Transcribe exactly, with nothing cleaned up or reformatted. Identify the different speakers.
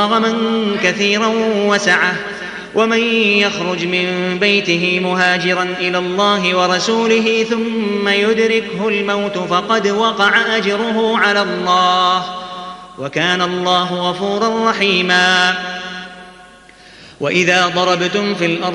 Speaker 1: مغرما كثيرا وسعة. ومن يخرج من بيته مهاجرا إلى الله ورسوله ثم يدركه الموت فقد وقع أجره على الله، وكان الله غفورا رحيما. وإذا ضربتم في الأرض